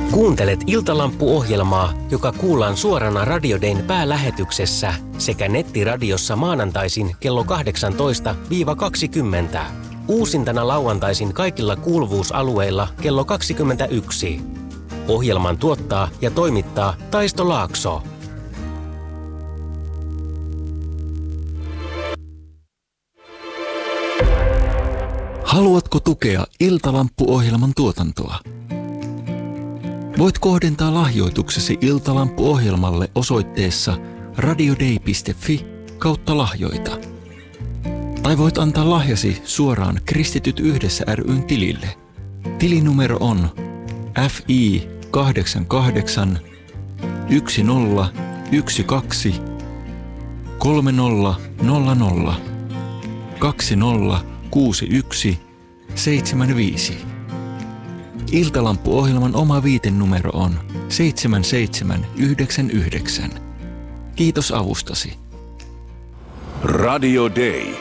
Kuuntelet Iltalampu-ohjelmaa, joka kuullaan suorana Radio Dayn päälähetyksessä sekä nettiradiossa maanantaisin kello 18-20. Uusintana lauantaisin kaikilla kuuluvuusalueilla kello 21. Ohjelman tuottaa ja toimittaa Taisto Laakso. Haluatko tukea Iltalampu-ohjelman tuotantoa? Voit kohdentaa lahjoituksesi Iltalampu-ohjelmalle osoitteessa radiodei.fi/lahjoita. Tai voit antaa lahjasi suoraan Kristityt yhdessä ry:n tilille. Tilinumero on FI88 1012 3000 2061 75. Iltalampu-ohjelman oma viitenumero on 7799. Kiitos avustasi. Radio Day.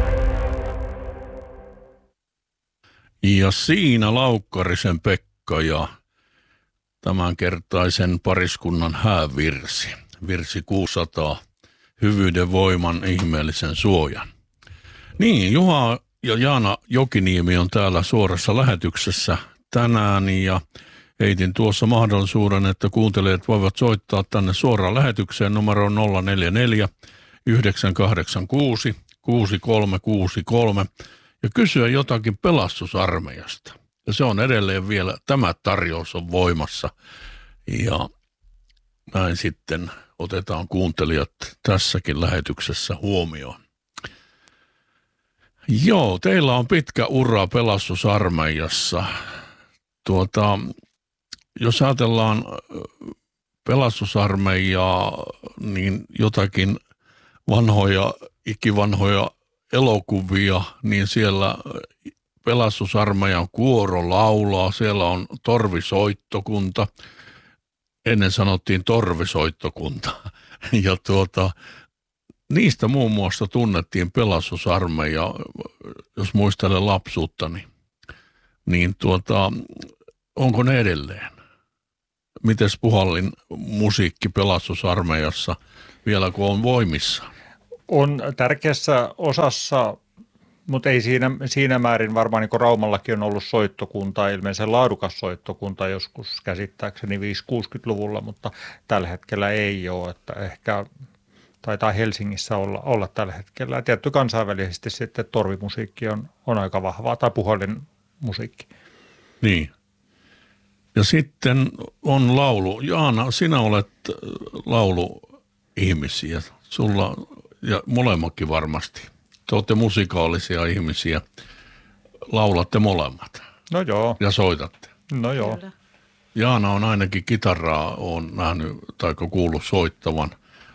Ja siinä Laukkarisen Pekka ja tämänkertaisen pariskunnan häävirsi. Virsi 600. Hyvyyden voiman ihmeellisen suojan. Niin, Juha ja Jaana Jokiniemi on täällä suorassa lähetyksessä tänään ja heitin tuossa mahdollisuuden, että kuuntelijat voivat soittaa tänne suoraan lähetykseen numero 044 986 6363 ja kysyä jotakin pelastusarmeijasta. Ja se on edelleen vielä, tämä tarjous on voimassa ja näin sitten otetaan kuuntelijat tässäkin lähetyksessä huomioon. Joo, teillä on pitkä ura pelastusarmeijassa. Jos ajatellaan pelastusarmeijaa, niin jotakin ikivanhoja elokuvia, niin siellä pelastusarmeijan kuoro laulaa, siellä on torvisoittokunta, ennen sanottiin torvisoittokunta, ja niistä muun muassa tunnettiin pelastusarmeija, jos muistelen lapsuuttani, niin onko ne edelleen? Mites puhallin musiikki pelastusarmeijassa vielä kun on voimissa? On tärkeässä osassa, mutta ei siinä määrin varmaan niin kuin Raumallakin on ollut soittokunta, ilmeisesti laadukas soittokunta joskus käsittääkseni 5-60-luvulla, mutta tällä hetkellä ei ole, että ehkä taitaa Helsingissä olla tällä hetkellä. Tietty kansainvälisesti sitten torvimusiikki on aika vahvaa, tai puhallinmusiikki. Niin. Ja sitten on laulu. Jaana, sinä olet lauluihmisiä. Sulla, ja molemmatkin varmasti. Te olette musikaalisia ihmisiä. Laulatte molemmat. No joo. Ja soitatte. No joo. Kyllä. Jaana on ainakin kitaraa, on nähnyt tai kuullut soittavan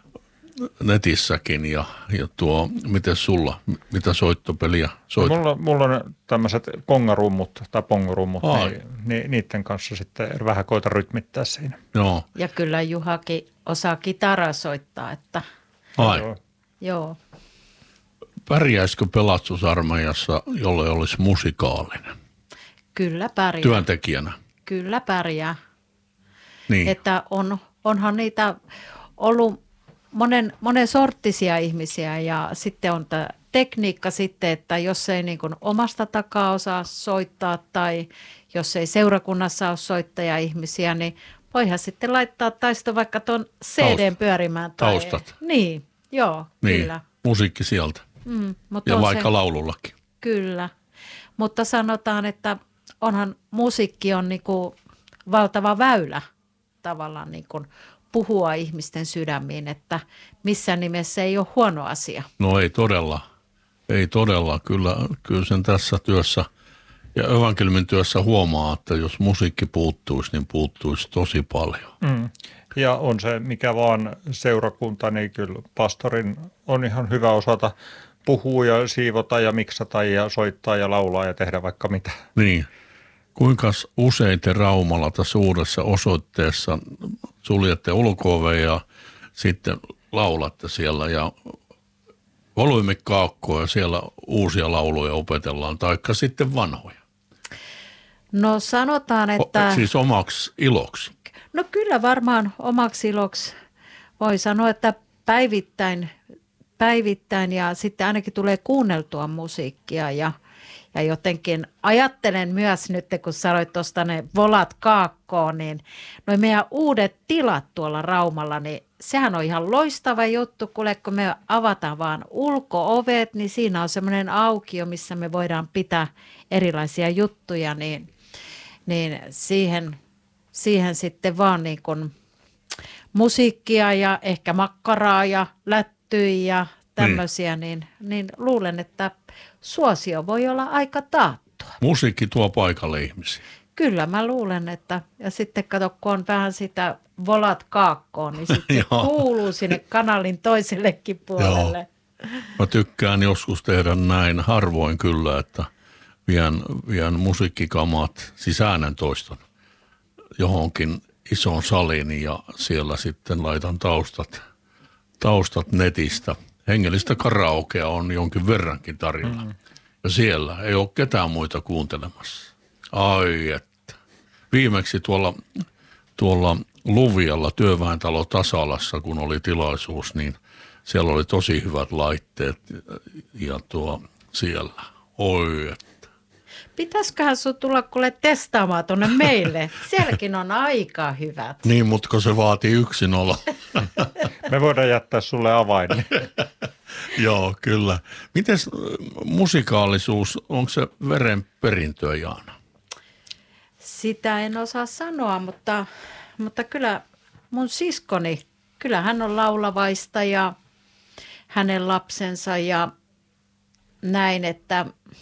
netissäkin ja miten sulla, mitä soittopeliä soitat? Mulla on tämmöiset kongarummut tai pongorummut, niin niiden kanssa sitten vähän koita rytmittää siinä. Joo. Ja kyllä Juhakin osaa kitaraa soittaa, että joo. Pärjäisikö pelastusarmeijassa, jolle olisi musikaalinen? Kyllä pärjää. Työntekijänä? Kyllä pärjää. Niin. Että onhan niitä ollut monen sorttisia ihmisiä ja sitten on tämä tekniikka sitten, että jos ei niin kuin omasta takaa osaa soittaa tai jos ei seurakunnassa ole soittaja-ihmisiä, niin voihan sitten laittaa Taisto vaikka tuon CD:n pyörimään. Taustat. Niin, joo, niin. kyllä. Musiikki sieltä. Mutta ja vaikka laulullakin. Kyllä, mutta sanotaan, että onhan musiikki on niin kuin valtava väylä tavallaan niin kuin puhua ihmisten sydämiin, että missään nimessä ei ole huono asia. No ei todella. Kyllä sen tässä työssä ja evankeliumin työssä huomaa, että jos musiikki puuttuisi, niin puuttuisi tosi paljon. Ja on se mikä vaan seurakunta, niin kyllä pastorin on ihan hyvä osata puhua ja siivota ja miksata ja soittaa ja laulaa ja tehdä vaikka mitä. Niin. Kuinka usein te Raumalla tässä uudessa osoitteessa suljette ulko-ovea ja sitten laulatte siellä ja volyymikaakkoa ja siellä uusia lauluja opetellaan, taikka sitten vanhoja? No sanotaan, että... Siis omaksi iloksi. No kyllä varmaan omaksi iloksi voi sanoa, että päivittäin ja sitten ainakin tulee kuunneltua musiikkia ja jotenkin ajattelen myös nyt, kun sanoit tuosta ne volat kaakkoon, niin noi meidän uudet tilat tuolla Raumalla, niin sehän on ihan loistava juttu, kun me avataan vaan ulko-ovet, niin siinä on semmoinen aukio, missä me voidaan pitää erilaisia juttuja, niin siihen sitten vaan niin kuin musiikkia ja ehkä makkaraa ja lättyjä ja tämmöisiä, niin luulen, että suosio voi olla aika taattua. Musiikki tuo paikalle ihmisiä. Kyllä mä luulen, että ja sitten kato, kun on vähän sitä volat kaakkoon, niin sitten se kuuluu sinne kanalin toisellekin puolelle. Mä tykkään joskus tehdä näin, harvoin kyllä, että vien musiikkikamat, siis äänentoiston johonkin isoon saliin ja siellä sitten laitan taustat netistä. Hengellistä karaokea on jonkin verrankin tarjolla. Ja siellä ei ole ketään muita kuuntelemassa. Ai että. Viimeksi tuolla Luvialla työväentalo Tasalassa, kun oli tilaisuus, niin siellä oli tosi hyvät laitteet ja siellä. Oi että. Pitäisiköhän sinun tulla kuule testaamaan tuonne meille? Sielläkin on aika hyvät. Niin, mutta se vaatii yksin olla. Me voidaan jättää sulle avain. Joo, kyllä. Mites musikaalisuus, onko se verenperintöä, Jaana? Sitä en osaa sanoa, mutta kyllä mun siskoni, kyllä hän on laulavaista ja hänen lapsensa ja näin, että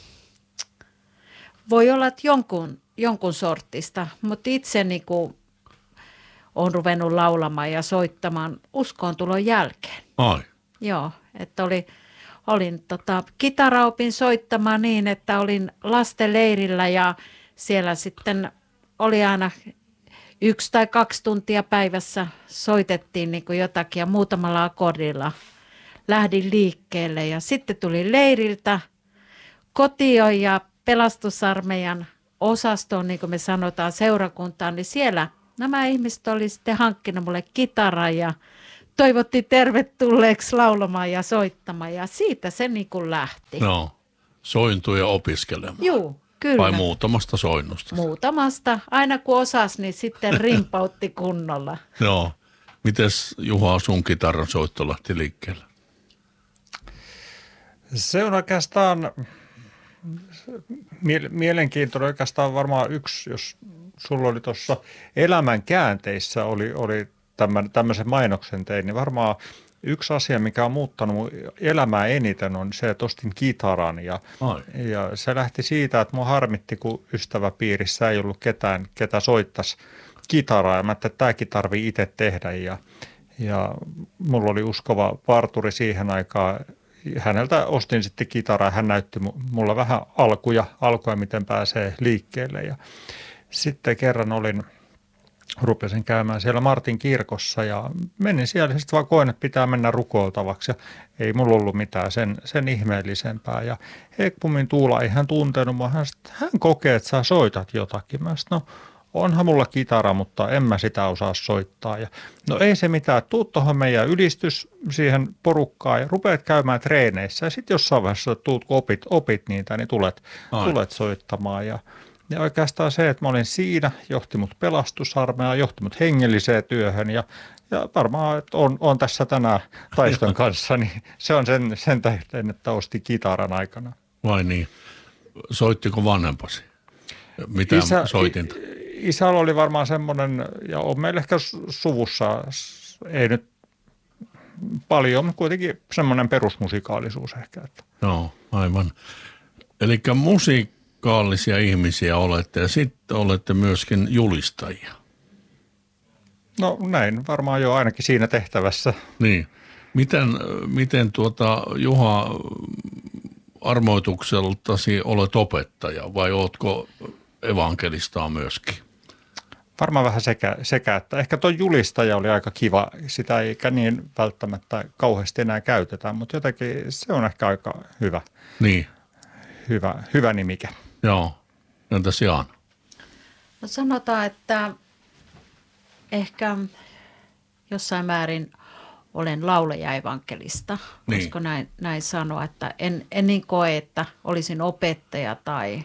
voi olla, että jonkun sortista, mutta itse niinku olen laulamaan ja soittamaan uskontulon jälkeen. Ai. Joo, että olin kitaraopin soittamaan niin, että olin lastenleirillä ja siellä sitten oli aina 1 tai 2 tuntia päivässä soitettiin niin kuin jotakin ja muutamalla akordilla lähdin liikkeelle ja sitten tuli leiriltä kotiin ja pelastusarmeijan osastoon, niin kuin me sanotaan, seurakuntaan, niin siellä nämä ihmiset oli sitten hankkinut mulle kitaran ja toivotti tervetulleeksi laulamaan ja soittamaan ja siitä se niin kuin lähti. No, sointuja opiskelemaan. Juu, kyllä. Vai muutamasta soinnusta? Muutamasta. Aina kun osasi, niin sitten rimpautti kunnolla. Joo. Mites Juha sun kitaran soitto lähti liikkeelle? Se on oikeastaan mielenkiintoinen oikeastaan varmaan yksi, jos sulla oli tuossa elämän käänteissä oli tämmöisen mainoksen tein, niin varmaan yksi asia, mikä on muuttanut mun elämää eniten on se, että ostin kitaran ja se lähti siitä, että mua harmitti, kun ystäväpiirissä ei ollut ketään, ketä soittaisi kitaraa ja mä ajattelin, että tämäkin tarvii itse tehdä ja mulla oli uskova parturi siihen aikaan. Häneltä ostin sitten kitaraa, hän näytti mulla vähän alkuja, miten pääsee liikkeelle ja sitten kerran rupesin käymään siellä Martin kirkossa ja menin siellä sitten vaan koen, että pitää mennä rukoiltavaksi ja ei mulla ollut mitään sen ihmeellisempää ja Hekpumin Tuula ei hän tuntenut mua, hän kokee, että sä soitat jotakin. Mä sanoin, no onhan mulla kitara, mutta en mä sitä osaa soittaa. Ja, no ei se mitään, tuu tuohon meidän ylistys siihen porukkaan ja rupeat käymään treeneissä. Ja sitten jossain vaiheessa tuut, kun opit niitä, niin tulet soittamaan. Ja oikeastaan se, että mä olin siinä, johti mut pelastusarmeijaan, johti mut hengelliseen työhön ja varmaan, että on tässä tänään Taiston kanssa, niin se on sen tähden, että osti kitaran aikana. Vai niin? Soittiko vanhempasi? Mitä soitinta? Isällä oli varmaan semmoinen, ja on meillä ehkä suvussa, ei nyt paljon, mutta kuitenkin semmoinen perusmusikaalisuus ehkä. Että. Joo, aivan. Eli musikaalisia ihmisiä olette ja sitten olette myöskin julistajia. No näin, varmaan jo ainakin siinä tehtävässä. Niin. Miten Juha, armoitukseltasi olet opettaja vai oletko evankelistaa myöskin? Varmaan vähän sekä että ehkä tuo julistaja oli aika kiva, sitä ei niin välttämättä kauheasti enää käytetä, mutta jotenkin se on ehkä aika hyvä. Niin. Hyvä nimike. Joo. Entäs Jaana? No sanotaan, että ehkä jossain määrin olen laulajaevankelista. Niin. Voisiko näin sanoa, että en niin koe, että olisin opettaja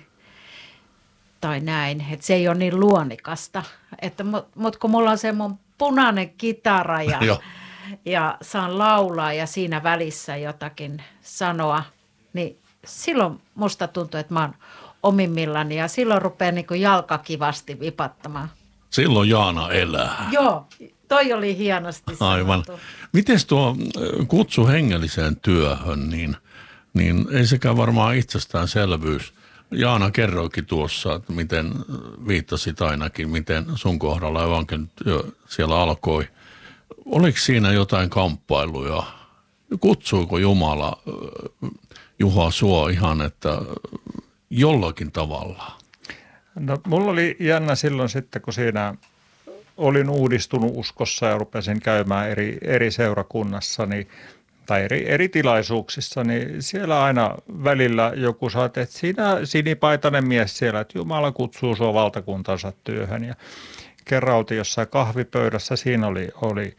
tai näin. Että se ei ole niin luonnikasta. Mutta kun mulla on se mun punainen kitara ja saan laulaa ja siinä välissä jotakin sanoa, niin silloin musta tuntuu, että mä oon omimmillani ja silloin rupeaa niin kuin jalkakivasti vipattamaan. Silloin Jaana elää. Joo, toi oli hienosti sanottu. Aivan. Mites tuo kutsu hengelliseen työhön, niin ei sekään varmaan itsestäänselvyys. Jaana kerroikin tuossa, että miten viittasit ainakin, miten sun kohdalla evankeliumityö siellä alkoi. Oliko siinä jotain kamppailuja? Kutsuiko Jumala Juha sua ihan, että jollakin tavalla? No, mulla oli jännä silloin sitten, kun siinä olin uudistunut uskossa ja rupesin käymään eri seurakunnassa tai eri tilaisuuksissa, niin siellä aina välillä joku sanoi, että sinä sinipaitainen mies siellä, että Jumala kutsuu sua valtakuntansa työhön. Ja kerran oltiin jossain kahvipöydässä, siinä oli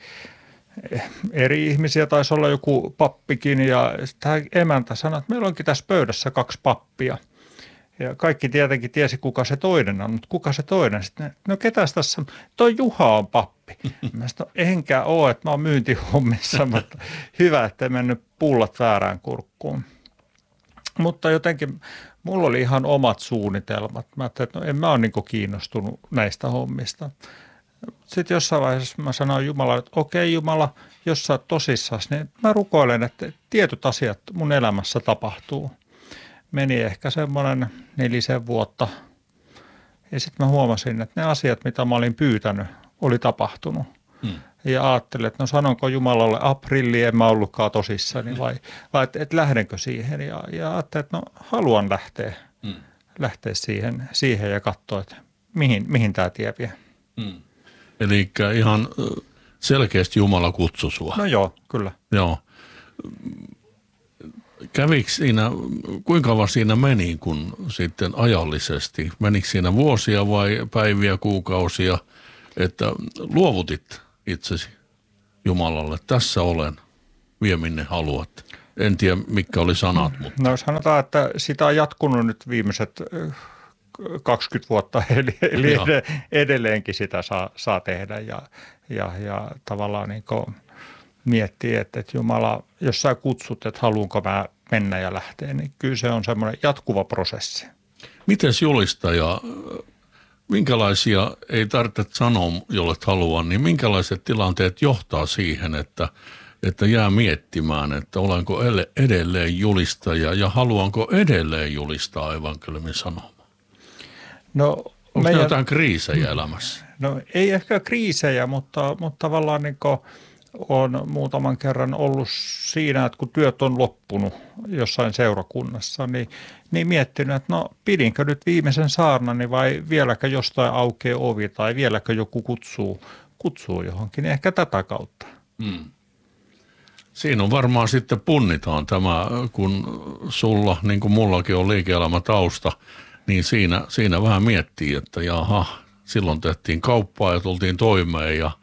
eri ihmisiä, taisi olla joku pappikin ja tämä emäntä sanoi, että meillä onkin tässä pöydässä 2 pappia. Ja kaikki tietenkin tiesi, kuka se toinen on, mutta kuka se toinen? Sitten, no ketäs tässä? Toi Juha on pappi. Mä sanoin, enkä ole, että mä oon myyntihommissa, mutta hyvä, ettei mennyt pullat väärään kurkkuun. Mutta jotenkin mulla oli ihan omat suunnitelmat. Mä ajattelin, että no en mä ole niin kiinnostunut näistä hommista. Sitten jossain vaiheessa mä sanoin Jumalalle, että okei Jumala, jos sä oot tosissaan, niin mä rukoilen, että tietyt asiat mun elämässä tapahtuu. Meni ehkä semmoinen 4 vuotta ja sitten mä huomasin, että ne asiat, mitä mä olin pyytänyt, oli tapahtunut. Ja ajattelin, että no sanonko Jumalalle aprilli, en mä ollutkaan tosissani vai että lähdenkö siihen. Ja ajattelin, että no haluan lähteä siihen ja katsoa, että mihin tämä tie vie. Eli ihan selkeästi Jumala kutsui sua. No joo, kyllä. Joo. Kävikö siinä, kuinka kauan siinä meni, kun sitten ajallisesti? Menikö siinä vuosia vai päiviä, kuukausia, että luovutit itsesi Jumalalle? Tässä olen, vie minne haluat. En tiedä, mitkä oli sanat, mutta... No sanotaan, että sitä on jatkunut nyt viimeiset 20 vuotta, eli edelleenkin sitä saa tehdä ja tavallaan niin kuin miettii, että Jumala, jos sä kutsut, että haluanko mä mennä ja lähteä, niin kyllä se on semmoinen jatkuva prosessi. Mites julistaja, minkälaisia, ei tarvitse sanoa, jollet haluaa, niin minkälaiset tilanteet johtaa siihen, että jää miettimään, että olenko edelleen julistaja ja haluanko edelleen julistaa evankeliumin sanomaa? No, onko jotain kriisejä elämässä? No ei ehkä kriisejä, mutta tavallaan niin kuin olen muutaman kerran ollut siinä, että kun työt on loppunut jossain seurakunnassa, niin miettinyt, että no pidinkö nyt viimeisen saarnani vai vieläkö jostain aukeaa ovi tai vieläkö joku kutsuu johonkin, ehkä tätä kautta. Siinä on varmaan sitten punnitaan tämä, kun sulla, niin kuin mullakin on liike-elämätausta, niin siinä vähän miettii, että jaha, silloin tehtiin kauppaa ja tultiin toimeen ja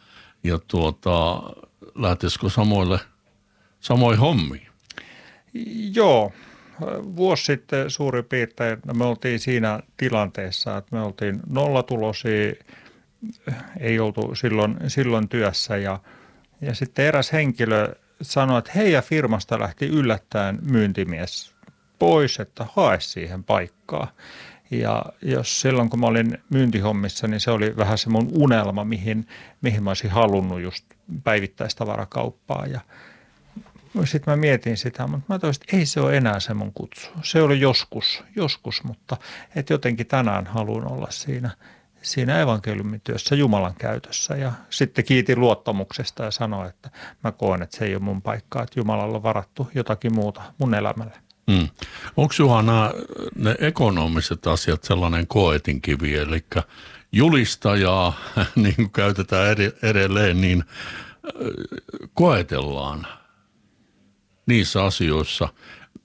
lähtisikö samoin hommiin? Joo, vuosi sitten suurin piirtein me oltiin siinä tilanteessa, että me oltiin nollatuloisia, ei oltu silloin työssä ja sitten eräs henkilö sanoi, että heidän firmasta lähti yllättäen myyntimies pois, että hae siihen paikkaa. Ja jos silloin, kun mä olin myyntihommissa, niin se oli vähän se mun unelma, mihin mä olisin halunnut just päivittäistavarakauppaa. Ja sitten mä mietin sitä, mutta mä toisin, että ei se ole enää se mun kutsu. Se oli joskus, mutta et jotenkin tänään haluan olla siinä evankeliumityössä Jumalan käytössä. Ja sitten kiitin luottamuksesta ja sanoin, että mä koen, että se ei ole mun paikkaa, että Jumalalla on varattu jotakin muuta mun elämälle. Onko Juha ne ekonomiset asiat sellainen koetinkivi, eli julistajaa, niin kuin käytetään edelleen, niin koetellaan niissä asioissa.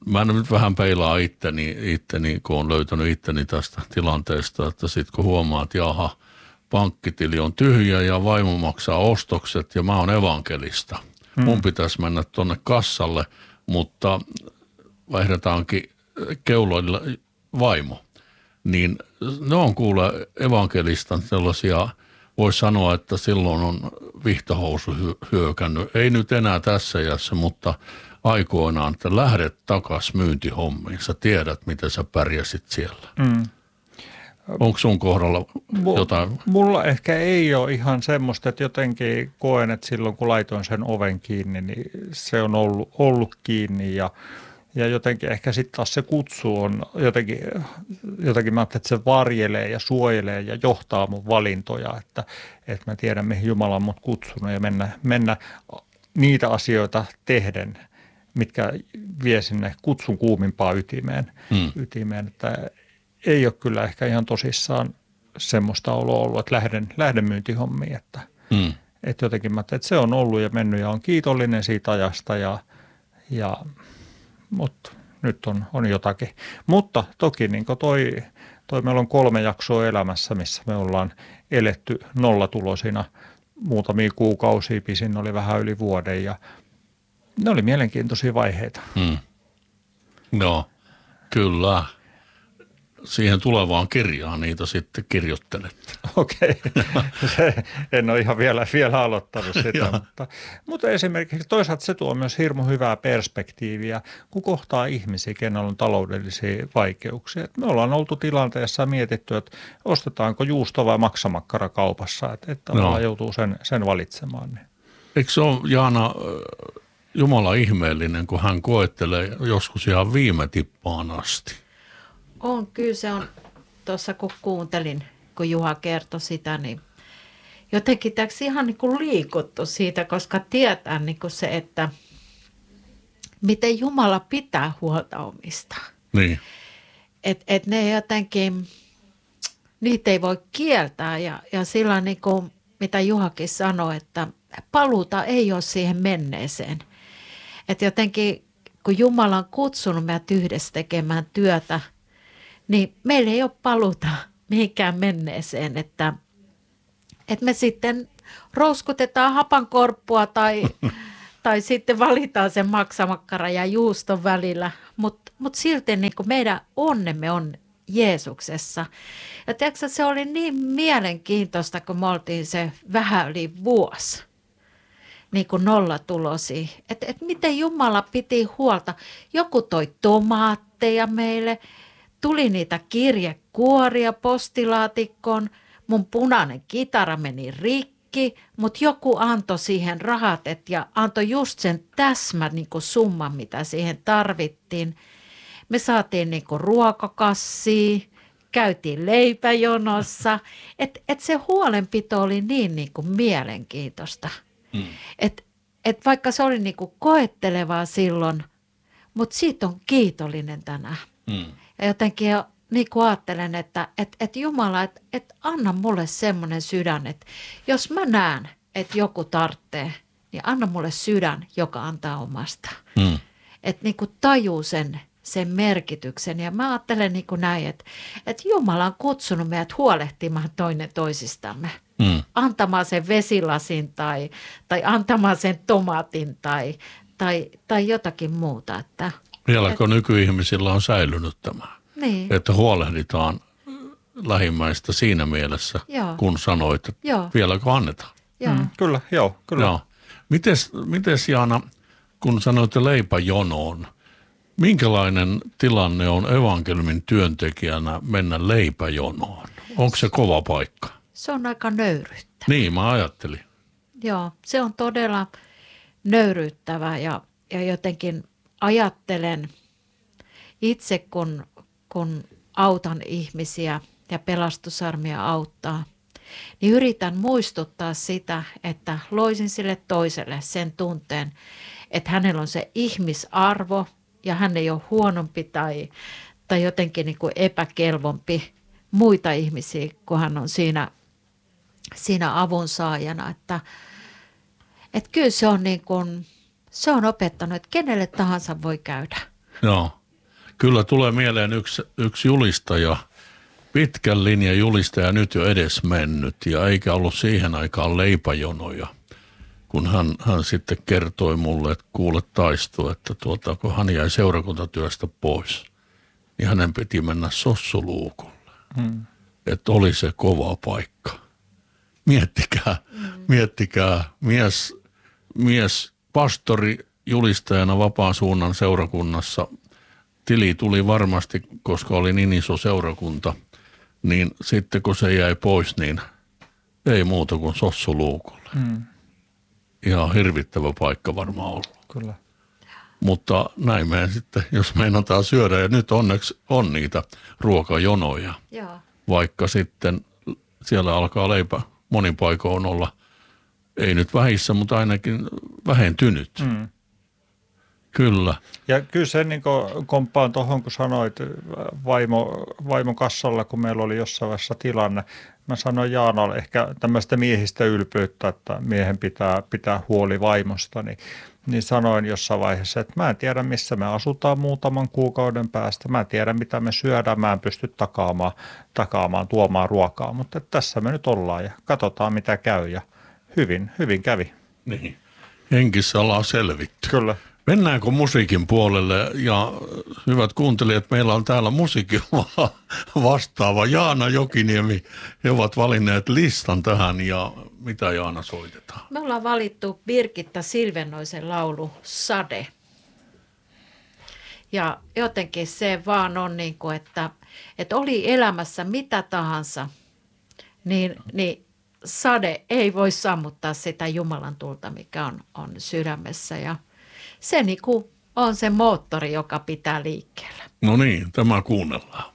mä nyt vähän peilaan itteni, kun on löytänyt itteni tästä tilanteesta, että sitten kun huomaa, että jaha, pankkitili on tyhjä ja vaimo maksaa ostokset ja mä oon evankelista. Mun pitäisi mennä tuonne kassalle, mutta vaihdetaankin keuloilla vaimo. Niin ne on kuule evankelistan sellaisia, voisi sanoa, että silloin on vihtohousu hyökännyt. Ei nyt enää tässä iässä, mutta aikoinaan, että lähdet takas myyntihommiin. Sä tiedät, miten sä pärjäsit siellä. Onko sun kohdalla jotain? Mulla ehkä ei ole ihan semmoista, että jotenkin koen, että silloin kun laitoin sen oven kiinni, niin se on ollut kiinni ja jotenkin ehkä sitten taas se kutsu on jotenkin mä ajattelin, että se varjelee ja suojelee ja johtaa mun valintoja, että mä tiedän, mihin Jumala on mut kutsunut ja mennä niitä asioita tehden, mitkä vie sinne kutsun kuumimpaan ytimeen, että ei ole kyllä ehkä ihan tosissaan semmoista oloa ollut, että lähden myyntihommiin, että jotenkin mä ajattelin, että se on ollut ja mennyt ja on kiitollinen siitä ajasta mutta nyt on jotakin. Mutta toki niin toi meillä on 3 jaksoa elämässä, missä me ollaan eletty nollatulosina muutamia kuukausia, pisin oli vähän yli vuoden ja ne oli mielenkiintoisia vaiheita. No, kyllä. Siihen tulevaan kirjaan niitä sitten kirjoittelette. Okei, en ole ihan vielä aloittanut sitä, mutta esimerkiksi toisaalta se tuo myös hirmu hyvää perspektiiviä, kun kohtaa ihmisiä, kenellä on taloudellisia vaikeuksia. Me ollaan oltu tilanteessa ja mietitty, että ostetaanko juusto vai maksamakkara kaupassa, että joutuu sen valitsemaan. Niin. Eikö se ole, Jaana, Jumala ihmeellinen, kun hän koettelee joskus ihan viime tippaan asti? On, kyllä se on, tuossa kun kuuntelin, kun Juha kertoi sitä, niin jotenkin täksi ihan niin kuin liikuttu siitä, koska tietää niin kuin se, että miten Jumala pitää huolta omista. Niin. Et ne jotenkin, niitä ei voi kieltää ja sillä niin kuin, mitä Juhakin sanoi, että paluuta ei ole siihen menneeseen. Että jotenkin, kun Jumala on kutsunut meidät yhdessä tekemään työtä, niin meillä ei ole paluuta mihinkään menneeseen, että me sitten rouskutetaan hapankorppua tai sitten valitaan sen maksamakkara ja juuston välillä, mutta silti niin kuin meidän onnemme on Jeesuksessa. Ja tiedätkö, se oli niin mielenkiintoista, kun me oltiin se vähän yli vuosi, niin kuin nollatulosia, että miten Jumala piti huolta. Joku toi tomaatteja meille. Tuli niitä kirjekuoria postilaatikkoon, mun punainen kitara meni rikki, mutta joku antoi siihen rahat ja antoi just sen täsmän niin kuin summan, mitä siihen tarvittiin. Me saatiin niin kuin ruokakassia, käytiin leipäjonossa, että se huolenpito oli niin kuin mielenkiintoista. Et vaikka se oli niin kuin koettelevaa silloin, mutta siitä on kiitollinen tänään. Ja jotenkin niin kuin ajattelen, että Jumala, että anna mulle semmoinen sydän, että jos mä näen, että joku tarvitsee, niin anna mulle sydän, joka antaa omasta. Että niin kuin tajuu sen merkityksen. Ja mä ajattelen niin kuin näin, että Jumala on kutsunut meidät huolehtimaan toinen toisistamme. Antamaan sen vesilasin tai antamaan sen tomaatin tai jotakin muuta, että vieläkö nykyihmisillä on säilynyt tämä, että huolehditaan lähimmäistä siinä mielessä, kun sanoit, että vieläkö annetaan? Kyllä. Joo. Mites Jaana, kun sanoit leipäjonoon, minkälainen tilanne on evankeliumin työntekijänä mennä leipäjonoon? Onko se kova paikka? Se on aika nöyryyttävä. Niin, mä ajattelin. Joo, se on todella nöyryyttävä ja jotenkin ajattelen itse, kun autan ihmisiä ja Pelastusarmia auttaa, niin yritän muistuttaa sitä, että loisin sille toiselle sen tunteen, että hänellä on se ihmisarvo ja hän ei ole huonompi tai jotenkin niin kuin epäkelvompi muita ihmisiä, kun hän on siinä avunsaajana. Että kyllä se on, niin kuin, se on opettanut, että kenelle tahansa voi käydä. Joo. Kyllä tulee mieleen yksi julistaja, pitkän linjan julistaja, nyt jo edes mennyt ja eikä ollut siihen aikaan leipäjonoja. Kun hän sitten kertoi mulle, että kuule Taisto, että kun hän jäi seurakuntatyöstä pois, niin hänen piti mennä sossuluukulle. Että oli se kova paikka. Miettikää mies pastori julistajana vapaan suunnan seurakunnassa. Tili tuli varmasti, koska oli niin iso seurakunta, niin sitten kun se jäi pois, niin ei muuta kuin sossuluukulle. Ihan hirvittävä paikka varmaan ollut. Kyllä. Mutta näin me sitten, jos meinataan syödä, ja nyt onneksi on niitä ruokajonoja, Joo. vaikka sitten siellä alkaa leipä monin paikoin olla, ei nyt vähissä, mutta ainakin vähentynyt. Kyllä. Ja kyllä se niin komppaan tuohon, kun sanoit vaimon kassalla, kun meillä oli jossain vaiheessa tilanne. Mä sanoin Jaanalle ehkä tämmöistä miehistä ylpeyttä, että miehen pitää huoli vaimosta, niin sanoin jossain vaiheessa, että mä en tiedä, missä me asutaan muutaman kuukauden päästä. Mä en tiedä, mitä me syödään, mä en pysty takaamaan tuomaan ruokaa, mutta tässä me nyt ollaan ja katsotaan, mitä käy ja hyvin kävi. Niin. Henkissä ollaan selvitty. Kyllä. Mennäänkö musiikin puolelle ja hyvät kuuntelijat, meillä on täällä musiikin vastaava Jaana Jokiniemi. He ovat valinneet listan tähän ja mitä Jaana soitetaan? Me ollaan valittu Birgitta Silvennoisen laulu Sade. Ja jotenkin se vaan on niin kuin, että oli elämässä mitä tahansa, niin sade ei voi sammuttaa sitä Jumalan tulta, mikä on sydämessä ja se niin kuin on se moottori, joka pitää liikkeellä. No niin, tämä kuunnellaan.